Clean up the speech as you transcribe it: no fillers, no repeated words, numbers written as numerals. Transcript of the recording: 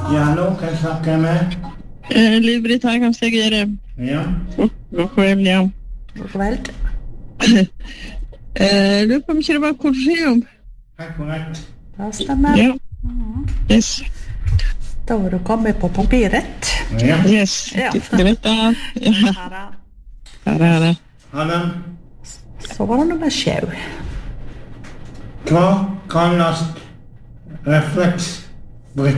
Ja, hallo, kan jeg snakke med? Liv-Britt her, kan jeg gjøre? Ja. God kveld, ja. God kveld. Lurer på om ikke det var korrium. Helt korrekt. Det stemmer. Ja. Yes. Da var du kommet på papiret. Ja. Yes. Ja. Greit da. Ja. Her er det. Ha det. Så var det nummer 7. Hva kalles refleks?